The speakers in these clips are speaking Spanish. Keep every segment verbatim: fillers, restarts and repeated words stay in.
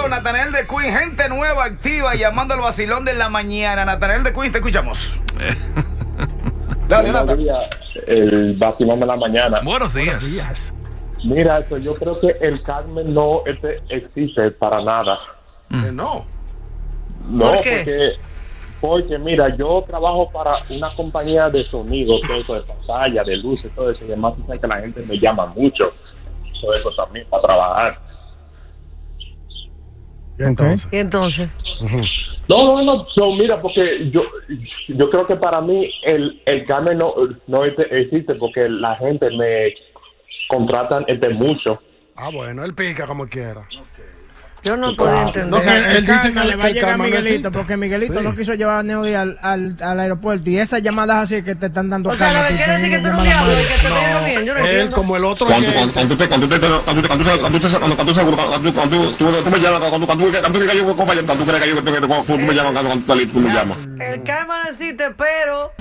con Natanael de Queen, gente nueva, activa, llamando al vacilón de la mañana. Natanael de Queen, te escuchamos. Dale, Buenos días, el vacilón de la mañana. Buenos días. Buenos días. Mira, eso, yo creo que el Carmen no este, existe para nada. Mm. No. No, ¿Por qué? porque, porque mira, yo trabajo para una compañía de sonido, todo eso de pantalla, de luces, todo eso, y además tú sabes que la gente me llama mucho, todo eso también, para trabajar. ¿Y entonces? ¿Y entonces? Uh-huh. No, no, no, so, mira, porque yo yo creo que para mí el, el Carmen no, no existe porque la gente me contratan este mucho. Ah, bueno, él pica como quiera. Yo no podía entender. No, él, él dice que le va a el llegar a Carmen no Miguelito, existe. porque Miguelito Sí. no quiso llevar a Neody al, al, al aeropuerto. Y esas llamadas así que te están dando O sea, lo que quiere decir que tú no te hablas, que te está yendo bien. Yo no Él, entiendo. como el otro Cuando, oyente. cuando, cuando, cuando, cuando, cuando, cuando, cuando, cuando, cuando, cuando, seguro, cuando, cuando, tú, tú me llamas, cuando, cuando, cuando, que yo, compañero, cuando tú crees que yo, que tú me llamas, cuando, cuando tú me llamas. El karma no existe, pero...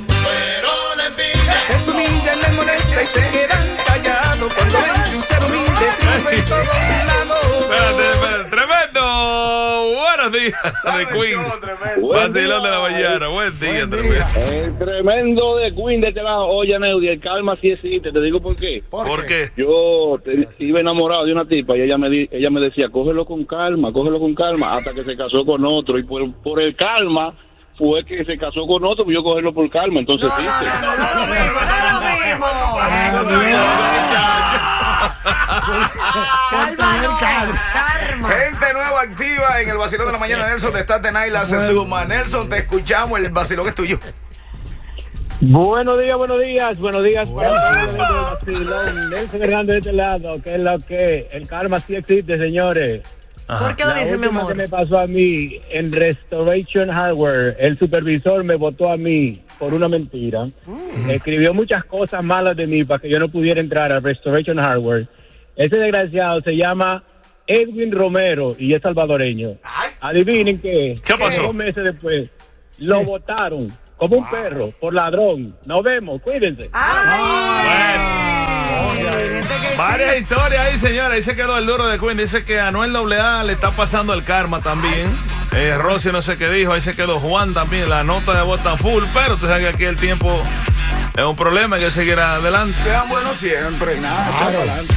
Es humilla, le molesta y se quedan callados cuando ven que un ser humilde triunfa en todos lados. Espérate, espérate. Tremendo. Buenos días, de Queens. Vacilón de la mañana. Buen día, Buen tremendo. día. El tremendo de Queen de este lado. Oye, Neudi, el calma sí existe. Te digo por qué. ¿Por qué? Yo te- iba enamorado de una tipa y ella me di- ella me decía, cógelo con calma, cógelo con calma, hasta que se casó con otro. Y por, por el calma fue que se casó con otro, pues yo cogerlo por calma. Entonces, No, no, ¿viste? no, no, no, no, no, no, no, no, Karma. Gente nueva, activa en el vacilón de la mañana. Nelson de Staten Island se suma. Nelson, te escuchamos. El vacilón es tuyo. Buenos días, buenos días, buenos días para todos los del vacilón. Nelson Hernández de este lado, que es lo que el karma sí existe, señores. ¿Por qué lo La dice, mi última amor? que me pasó a mí en Restoration Hardware, el supervisor me votó a mí por una mentira. Mm. Escribió muchas cosas malas de mí para que yo no pudiera entrar a Restoration Hardware. Ese desgraciado se llama Edwin Romero y es salvadoreño. Adivinen qué. ¿Qué pasó? Dos meses después lo votaron como un perro por ladrón. Nos vemos, cuídense. Varias historias ahí, señora. Ahí se quedó el duro de Queen. Dice que a Anuel A A le está pasando el karma también. Eh, Rosy no sé qué dijo. Ahí se quedó Juan también. La nota de voz está full. Pero usted sabe que aquí el tiempo es un problema. Hay que seguir adelante. Sean buenos siempre. Nada, echar adelante.